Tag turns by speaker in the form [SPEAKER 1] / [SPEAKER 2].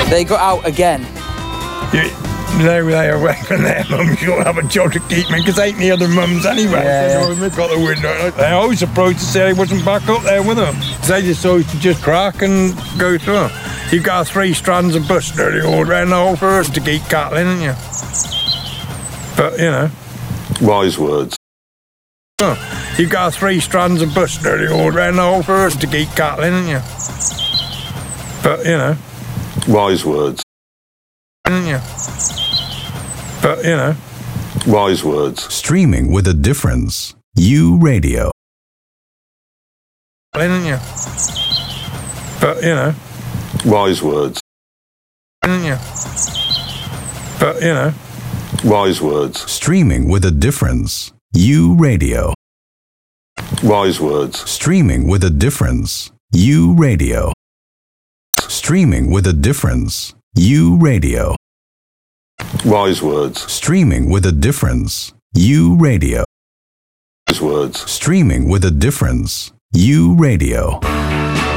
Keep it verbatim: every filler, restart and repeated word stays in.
[SPEAKER 1] They got out again.
[SPEAKER 2] You, they they away from their mums. You'll have a job to keep me because ain't the other mums anyway.
[SPEAKER 1] Yeah,
[SPEAKER 2] so they've got the window. They always approached to say they wasn't back up there with them. They just always to just crack and go through. You've got three strands of bush nearly all round the whole forest to keep cattling, haven't you? But you know,
[SPEAKER 3] wise words.
[SPEAKER 2] Oh, you've got three strands of bush nearly all round the whole forest to keep cattling, haven't you? But you know,
[SPEAKER 3] wise words.
[SPEAKER 2] Haven't you? But, you know.
[SPEAKER 3] Wise words.
[SPEAKER 4] Streaming with a difference. U Radio.
[SPEAKER 2] Haven't you? But, you know.
[SPEAKER 3] Wise words.
[SPEAKER 2] Haven't you? But, you know.
[SPEAKER 3] Wise words.
[SPEAKER 4] Streaming with a difference. U Radio.
[SPEAKER 3] Wise words.
[SPEAKER 4] Streaming with a difference. U Radio. Streaming with a difference. U Radio.
[SPEAKER 3] Wise words.
[SPEAKER 4] Streaming with a difference. U Radio.
[SPEAKER 3] Wise words.
[SPEAKER 4] Streaming with a difference. U Radio.